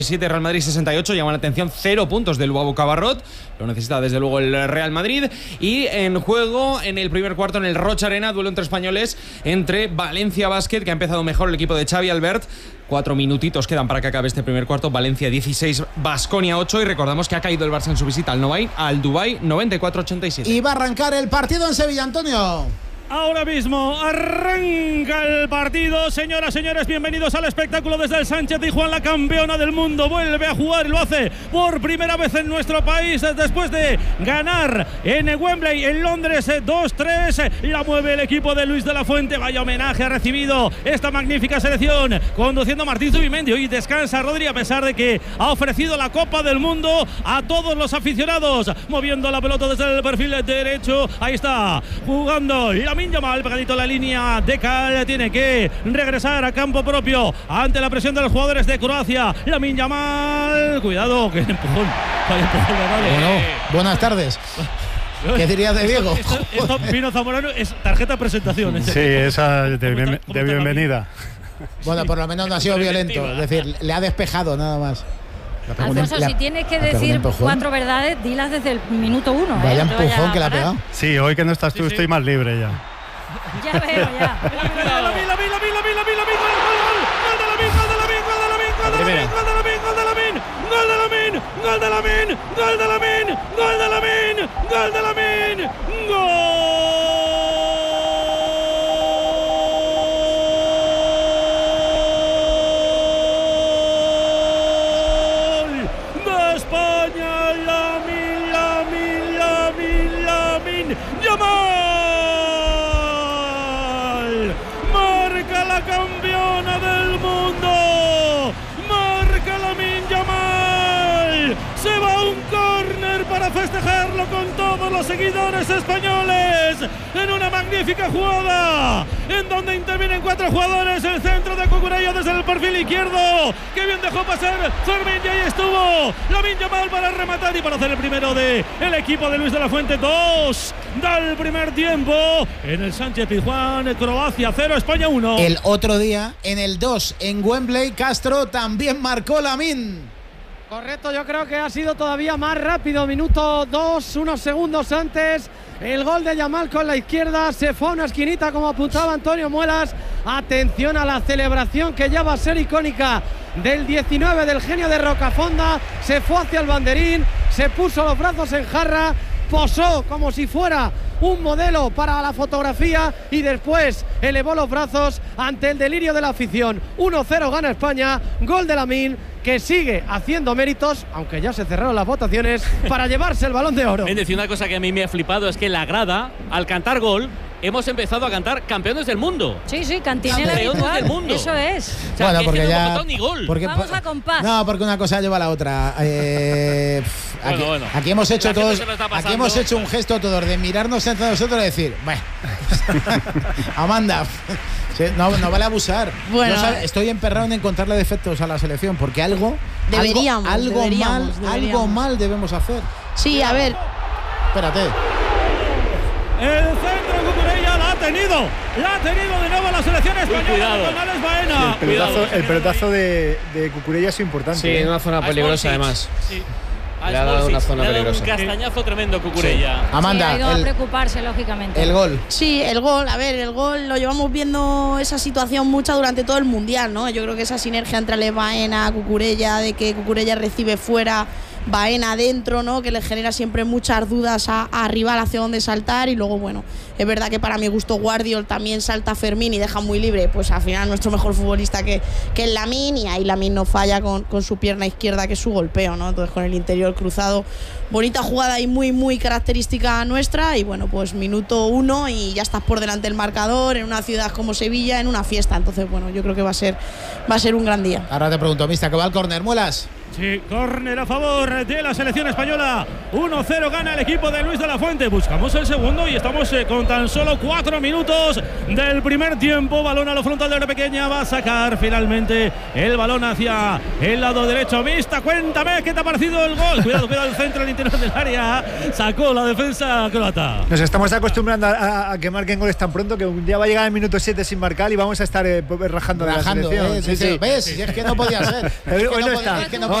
7, Real Madrid 68, llama la atención 0 puntos del Luabo Cabarrot, lo necesita desde luego el Real Madrid. Y en juego en el primer cuarto en el Rocha Arena, duelo entre españoles, entre Valencia Basket, que ha empezado mejor el equipo de Xavi Albert. 4 minutitos quedan para que acabe este primer cuarto. Valencia 16, Baskonia 8, y recordamos que ha caído el Barça en su visita al Dubái 94-87. Y va a arrancar el partido en Sevilla, Antonio. Ahora mismo arranca el partido. Señoras, señores, bienvenidos al espectáculo desde el Sánchez-Pizjuán. La campeona del mundo vuelve a jugar y lo hace por primera vez en nuestro país después de ganar en Wembley, en Londres, 2-3. La mueve el equipo de Luis de la Fuente. Vaya homenaje ha recibido esta magnífica selección, conduciendo Martín Zubimendi. Hoy descansa Rodri, a pesar de que ha ofrecido la Copa del Mundo a todos los aficionados. Moviendo la pelota desde el perfil derecho. Ahí está, jugando Lamine Yamal, pegadito a la línea de Cal. Tiene que regresar a campo propio ante la presión de los jugadores de Croacia. Lamine Yamal, cuidado, que empujón. Vaya empujón, bueno, buenas tardes. ¿Qué dirías de Diego? Esto Pino Zamorano es tarjeta de presentación. Sí, esa de bienvenida. Bueno, por lo menos no ha sido violento. Es decir, le ha despejado nada más. Alfonso, si tienes que decir 4 verdades, dilas desde el minuto 1. Vaya empujón que le ha pegado. Sí, hoy que no estás tú, estoy más libre ya. Ya veo, ya. Campeona del mundo, marca Lamine Yamal, se va a un córner para festejarlo con todos los seguidores españoles, en una magnífica jugada en donde intervienen 4 jugadores. El centro de Cucurella desde el perfil izquierdo, que bien dejó pasar Fermín, y ahí estuvo Lamine Yamal para rematar y para hacer el primero de el equipo de Luis de la Fuente. 2 del primer tiempo en el Sánchez-Pizjuán. Croacia 0, España 1. El otro día, en el 2 en Wembley, Castro también marcó Lamine. Correcto, yo creo que ha sido todavía más rápido. Minuto 2, unos segundos antes. El gol de Yamal con la izquierda. Se fue a una esquinita, como apuntaba Antonio Muelas. Atención a la celebración, que ya va a ser icónica, del 19 del genio de Rocafonda. Se fue hacia el banderín, se puso los brazos en jarra, posó como si fuera un modelo para la fotografía y después elevó los brazos ante el delirio de la afición. 1-0 gana España, gol de Lamine, que sigue haciendo méritos, aunque ya se cerraron las votaciones, para llevarse el Balón de Oro. Es decir, una cosa que a mí me ha flipado es que la grada, al cantar gol, hemos empezado a cantar campeones del mundo. Sí, cantinela campeones del mundo. Eso es. O sea, bueno, porque no ya hemos votado ni gol. Vamos a compás. No, porque una cosa lleva a la otra. Aquí hemos hecho todos, aquí hemos hecho un gesto todos de mirarnos entre nosotros y decir, bueno, Amanda, no vale abusar. Bueno, yo estoy emperrado en encontrarle defectos a la selección, porque algo mal debemos hacer. Sí, a ver. Espérate. El centro de Cucurella la ha tenido de nuevo la selección española. González Baena. El pelotazo de Cucurella es importante. Sí, en una zona peligrosa además. Sí. Le ha dado una zona peligrosa. Un castañazo tremendo Cucurella. Sí. Amanda, ha ido a preocuparse, lógicamente. El gol. Sí, el gol. A ver, el gol lo llevamos viendo esa situación mucha durante todo el Mundial, ¿no? Yo creo que esa sinergia entre Ale Baena, Cucurella, de que Cucurella recibe fuera, Baena adentro, ¿no? Que le genera siempre muchas dudas a rival hacia dónde saltar. Y luego, bueno, es verdad que para mi gusto Guardiol también salta a Fermín y deja muy libre, pues al final nuestro mejor futbolista que es Lamine, y ahí Lamine no falla con su pierna izquierda, que es su golpeo, ¿no? Entonces con el interior cruzado, bonita jugada y muy característica nuestra. Y bueno, pues minuto 1 y ya estás por delante del marcador, en una ciudad como Sevilla, en una fiesta. Entonces bueno, yo creo que va a ser un gran día. Ahora te pregunto, Mista, ¿qué va al córner, Muelas? Sí, córner a favor de la selección española. 1-0 gana el equipo de Luis de la Fuente. Buscamos el segundo y estamos con tan solo 4 minutos del primer tiempo. Balón a lo frontal de la pequeña. Va a sacar finalmente el balón hacia el lado derecho. Vista, cuéntame qué te ha parecido el gol. Cuidado el centro, el interior del área. Sacó la defensa croata. Nos estamos acostumbrando a que marquen goles tan pronto que un día va a llegar el minuto 7 sin marcar y vamos a estar rajando de la selección. Sí. ¿Ves? Si es que no podía ser. Hoy no está.